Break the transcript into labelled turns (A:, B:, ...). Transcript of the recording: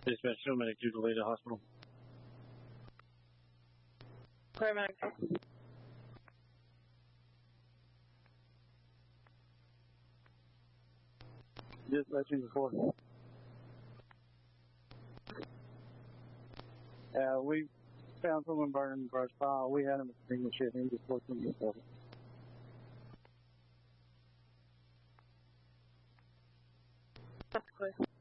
A: Dispatch, paramedic to Toledo Hospital.
B: Paramedic.
C: Dispatching before. We found someone burning in the brush pile. We had him extinguish it and he just worked on himself.
B: That's clear.